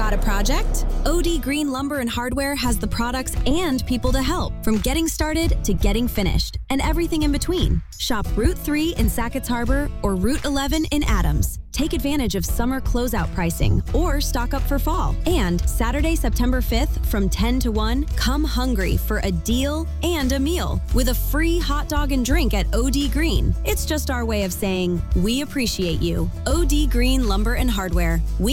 Got a project? OD Green Lumber and Hardware has the products and people to help, from getting started to getting finished, and everything in between. Shop Route 3 in Sackett's Harbor or Route 11 in Adams. Take advantage of summer closeout pricing or stock up for fall. And Saturday, September 5th from 10 to 1, come hungry for a deal and a meal with a free hot dog and drink at OD Green. It's just our way of saying we appreciate you. OD Green Lumber and Hardware. We